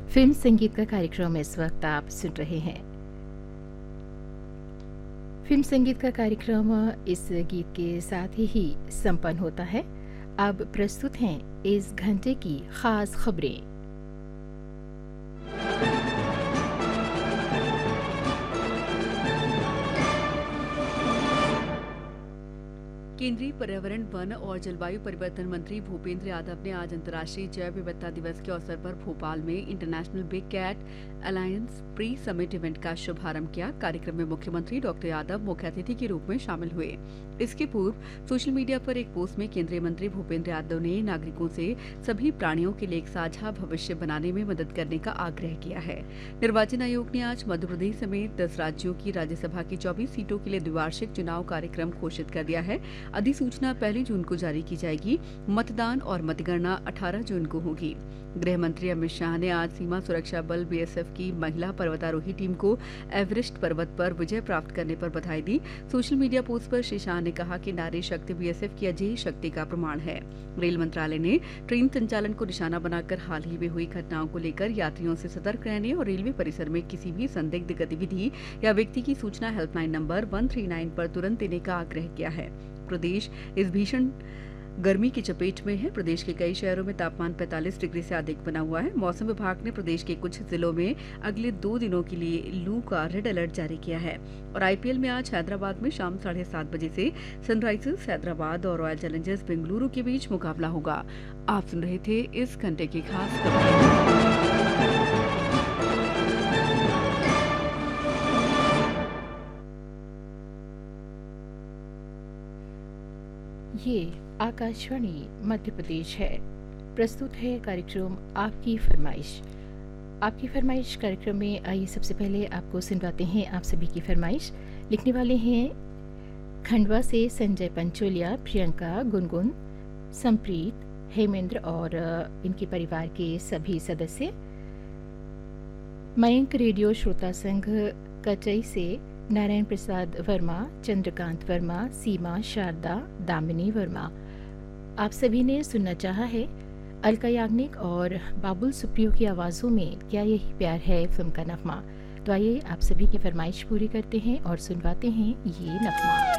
Film संगीत का कार्यक्रम इस वक्त आप सुन रहे हैं। फिल्म संगीत का कार्यक्रम इस गीत के साथ ही संपन्न होता है। अब प्रस्तुत हैं इस घंटे की खास खबरें। केंद्रीय पर्यावरण, वन और जलवायु परिवर्तन मंत्री भूपेंद्र यादव ने आज अंतर्राष्ट्रीय जैव विविधता दिवस के अवसर पर भोपाल में international big cat alliance pre summit event का शुभारंभ किया। कार्यक्रम में मुख्यमंत्री डॉक्टर यादव मुख्य अतिथि के रूप में शामिल हुए। इसके पूर्व सोशल मीडिया पर एक पोस्ट में केंद्रीय मंत्री भूपेंद्र यादव ने नागरिकों से सभी प्राणियों के लिए एक साझा भविष्य बनाने में मदद करने का आग्रह किया है। निर्वाचन आयोग ने आज मध्य प्रदेश समेत 10 राज्यों की राज्यसभा की 24 सीटों के लिए द्विवार्षिक चुनाव कार्यक्रम घोषित कर दिया है। अधिसूचना 1 जून को जारी की जाएगी। मतदान और मतगणना 18 जून को होगी। गृह मंत्री अमित शाह ने आज सीमा सुरक्षा बल बीएसएफ की महिला पर्वतारोही टीम को एवरेस्ट पर्वत पर विजय प्राप्त करने पर बधाई दी। सोशल मीडिया पोस्ट पर श्री शाह ने कहा कि नारी शक्ति बीएसएफ की अजेय शक्ति का प्रमाण है। रेल मंत्रालय ने ट्रेन संचालन को निशाना बनाकर हाल ही में हुई घटनाओं को लेकर यात्रियों से सतर्क रहने और रेलवे परिसर में किसी भी संदिग्ध गतिविधि या व्यक्ति की सूचना हेल्पलाइन नंबर 139 पर तुरंत देने का आग्रह किया है। प्रदेश इस भीषण गर्मी की चपेट में है। प्रदेश के कई शहरों में तापमान 45 डिग्री से अधिक बना हुआ है। मौसम विभाग ने प्रदेश के कुछ जिलों में अगले 2 दिनों के लिए लू का रेड अलर्ट जारी किया है। और आईपीएल में आज हैदराबाद में शाम 7:30 बजे से सनराइजर्स हैदराबाद और रॉयल चैलेंजर्स बेंगलुरु के बीच मुकाबला होगा। आप सुन रहे थे इस घंटे की खास खबरें। ये आकाशवाणी मध्य प्रदेश है। प्रस्तुत है कार्यक्रम आपकी फरमाइश। आपकी फरमाइश कार्यक्रम में आइए सबसे पहले आपको सुनवाते हैं आप सभी की फरमाइश। लिखने वाले हैं खंडवा से संजय पंचोलिया, प्रियंका, गुनगुन, संप्रीत, हेमेंद्र और इनके परिवार के सभी सदस्य। मयंक रेडियो श्रोता संघ कचई से नारायण प्रसाद वर्मा, चंद्रकांत वर्मा, सीमा, शारदा, दामिनी वर्मा। आप सभी ने सुनना चाहा है अलका याग्निक और बाबुल सुप्रियो की आवाज़ों में क्या यही प्यार है फिल्म का नगमा। तो आइए आप सभी की फरमाइश पूरी करते हैं और सुनवाते हैं ये नगमा।